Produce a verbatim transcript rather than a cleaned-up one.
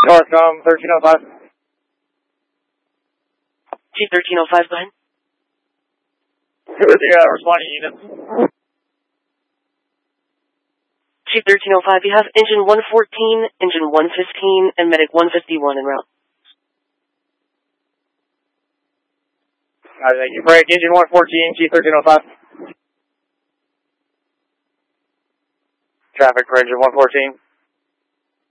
Northcom thirteen oh five. Chief thirteen oh five, go ahead. With the uh, responding units. Chief thirteen oh five, you have engine one fourteen, engine one fifteen, and medic one fifty-one en route. Alright, thank you. Break, engine one fourteen, Chief thirteen oh five. Traffic for engine one fourteen.